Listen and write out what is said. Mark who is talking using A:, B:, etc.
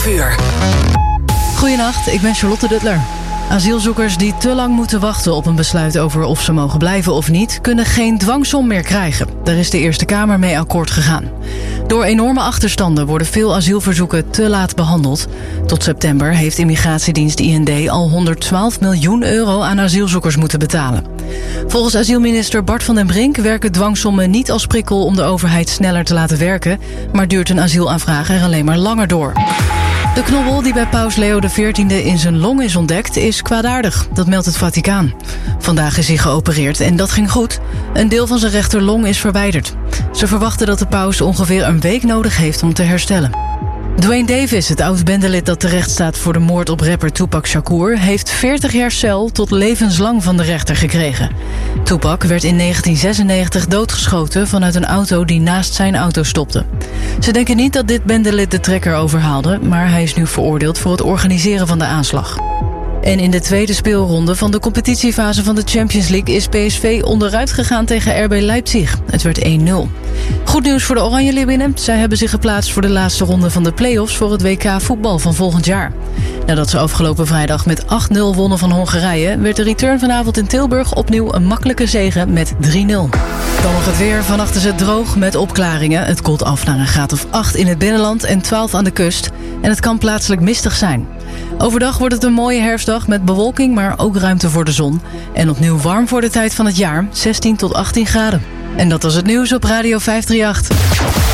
A: 12 uur.
B: Goedenacht, ik ben Charlotte Duttler. Asielzoekers die te lang moeten wachten op een besluit over of ze mogen blijven of niet, kunnen geen dwangsom meer krijgen. Daar is de Eerste Kamer mee akkoord gegaan. Door enorme achterstanden worden veel asielverzoeken te laat behandeld. Tot september heeft immigratiedienst IND al 112 miljoen euro aan asielzoekers moeten betalen. Volgens asielminister Bart van den Brink werken dwangsommen niet als prikkel om de overheid sneller te laten werken, maar duurt een asielaanvraag er alleen maar langer door. De knobbel die bij paus Leo XIV in zijn long is ontdekt is kwaadaardig, dat meldt het Vaticaan. Vandaag is hij geopereerd en dat ging goed. Een deel van zijn rechterlong is verwijderd. Ze verwachten dat de paus ongeveer een week nodig heeft om te herstellen. Dwayne Davis, het oud-bendelid dat terecht staat voor de moord op rapper Tupac Shakur, heeft 40 jaar cel tot levenslang van de rechter gekregen. Tupac werd in 1996 doodgeschoten vanuit een auto die naast zijn auto stopte. Ze denken niet dat dit bendelid de trekker overhaalde, maar hij is nu veroordeeld voor het organiseren van de aanslag. En in de tweede speelronde van de competitiefase van de Champions League is PSV onderuit gegaan tegen RB Leipzig. Het werd 1-0. Goed nieuws voor de Oranje-Leeuwinnen. Zij hebben zich geplaatst voor de laatste ronde van de play-offs voor het WK voetbal van volgend jaar. Nadat ze afgelopen vrijdag met 8-0 wonnen van Hongarije, werd de return vanavond in Tilburg opnieuw een makkelijke zege met 3-0. Dan nog het weer. Vannacht is het droog met opklaringen. Het koelt af naar een graad of 8 in het binnenland en 12 aan de kust. En het kan plaatselijk mistig zijn. Overdag wordt het een mooie herfstdag met bewolking, maar ook ruimte voor de zon. En opnieuw warm voor de tijd van het jaar, 16 tot 18 graden. En dat was het nieuws op Radio 538.